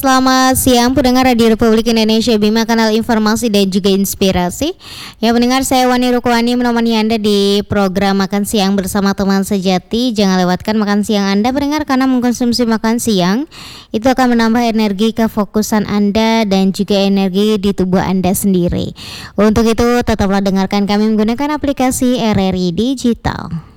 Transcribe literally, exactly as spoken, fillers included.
selamat siang pendengar Radio Republik Indonesia Bima, kanal informasi dan juga inspirasi. Ya pendengar, saya Wani Rukwani menemani Anda di program Makan Siang bersama teman sejati. Jangan lewatkan makan siang Anda pendengar, karena mengkonsumsi makan siang itu akan menambah energi kefokusan Anda dan juga energi di tubuh Anda sendiri. Untuk itu tetaplah dengarkan kami menggunakan aplikasi R R I Digital.